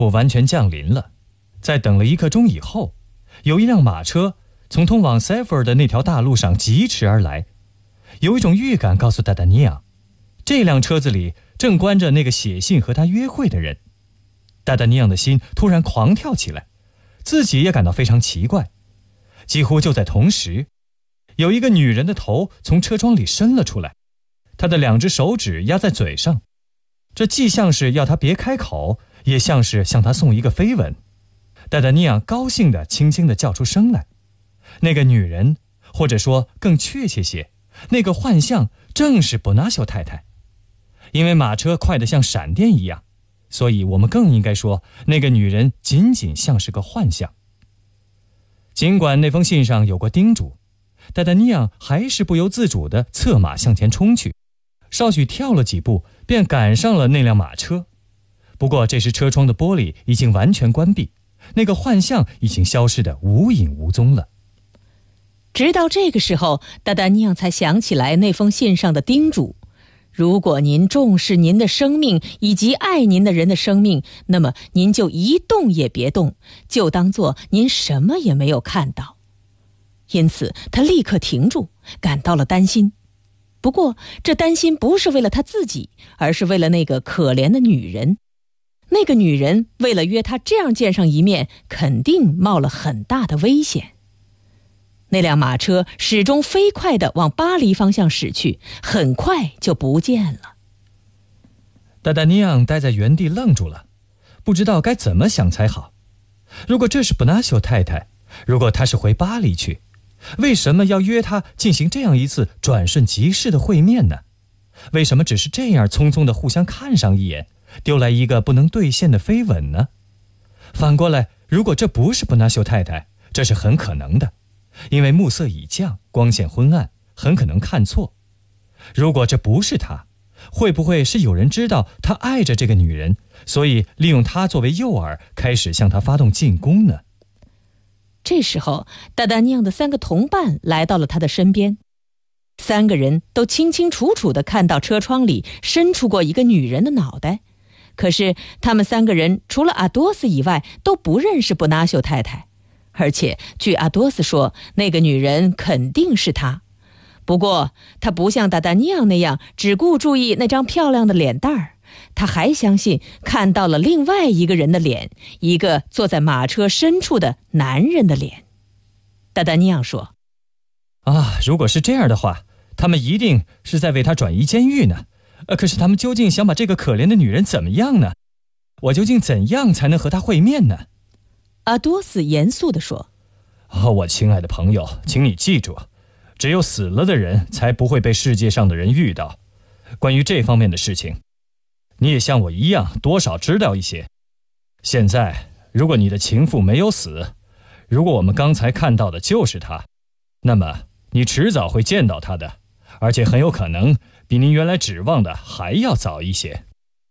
我完全降临了。在等了1刻钟以后，有一辆马车从通往塞弗尔的那条大路上疾驰而来。有一种预感告诉达达尼昂，这辆车子里正关着那个写信和他约会的人。达达尼昂的心突然狂跳起来，自己也感到非常奇怪。几乎就在同时，有一个女人的头从车窗里伸了出来，她的2只手指压在嘴上，这既像是要他别开口，也像是向他送一个飞吻。达达尼昂高兴地轻轻地叫出声来。那个女人，或者说更确切些，那个幻象正是伯纳修太太。因为马车快得像闪电一样，所以我们更应该说那个女人仅仅像是个幻象。尽管那封信上有过叮嘱，达达尼昂还是不由自主地策马向前冲去，少许跳了几步便赶上了那辆马车。不过这时车窗的玻璃已经完全关闭，那个幻象已经消失得无影无踪了。 直到这个时候，达达尼昂才想起来那封信上的叮嘱：如果您重视您的生命以及爱您的人的生命，那么您就一动也别动，就当作您什么也没有看到。因此他立刻停住，感到了担心。不过这担心不是为了他自己，而是为了那个可怜的女人。那个女人为了约他这样见上一面，肯定冒了很大的危险。那辆马车始终飞快地往巴黎方向驶去，很快就不见了。 达达尼昂待在原地愣住了，不知道该怎么想才好。如果这是伯纳修太太，如果她是回巴黎去，为什么要约她进行这样一次转瞬即逝的会面呢？为什么只是这样匆匆地互相看上一眼，丢来一个不能兑现的飞吻呢？反过来，如果这不是伯纳修太太，这是很可能的，因为暮色已降，光线昏暗，很可能看错。如果这不是她，会不会是有人知道他爱着这个女人，所以利用她作为诱饵，开始向她发动进攻呢？ 这时候达达尼昂的3个同伴来到了他的身边，3个人都清清楚楚地看到车窗里伸出过一个女人的脑袋，可是他们3个人除了阿多斯以外都不认识伯纳修太太，而且据阿多斯说，那个女人肯定是她。不过他不像达达尼昂那样只顾注意那张漂亮的脸蛋儿，他还相信看到了另外一个人的脸，一个坐在马车深处的男人的脸。达达尼昂说： 如果是这样的话，他们一定是在为他转移监狱呢。可是他们究竟想把这个可怜的女人怎么样呢？我究竟怎样才能和她会面呢？ 阿多斯严肃地说： 我亲爱的朋友，请你记住，只有死了的人才不会被世界上的人遇到。关于这方面的事情，你也像我一样多少知道一些。现在如果你的情妇没有死，如果我们刚才看到的就是她，那么你迟早会见到她的，而且很有可能比您原来指望的还要早一些。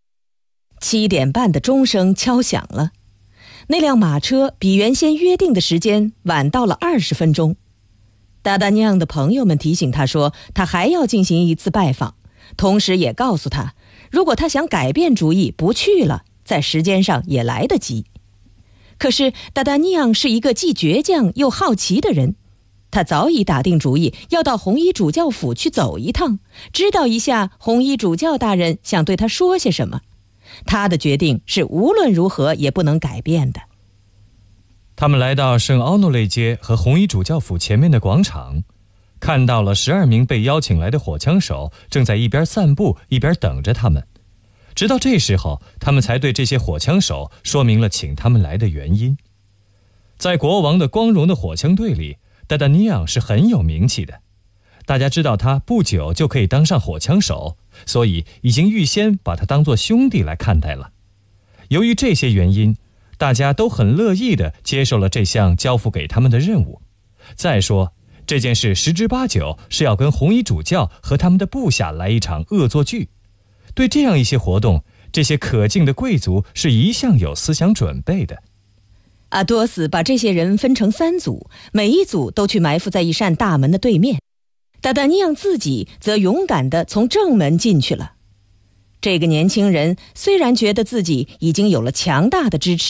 7点半的钟声敲响了，那辆马车比原先约定的时间晚到了20分钟。达达尼昂的朋友们提醒他说，他还要进行一次拜访，同时也告诉他，如果他想改变主意不去了，在时间上也来得及。可是达达尼昂是一个既倔强又好奇的人，他早已打定主意要到红衣主教府去走一趟，知道一下红衣主教大人想对他说些什么。他的决定是无论如何也不能改变的。 他们来到圣奥诺雷街和红衣主教府前面的广场，看到了12名被邀请来的火枪手正在一边散步一边等着他们。直到这时候，他们才对这些火枪手说明了请他们来的原因。在国王的光荣的火枪队里，达达尼昂是很有名气的，大家知道他不久就可以当上火枪手，所以已经预先把他当作兄弟来看待了。由于这些原因，大家都很乐意地接受了这项交付给他们的任务。再说，这件事十之八九是要跟红衣主教和他们的部下来一场恶作剧。对这样一些活动，这些可敬的贵族是一向有思想准备的。 阿多斯把这些人分成3组，每一组都去埋伏在一扇大门的对面。达达尼昂自己则勇敢地从正门进去了。 这个年轻人虽然觉得自己已经有了强大的支持，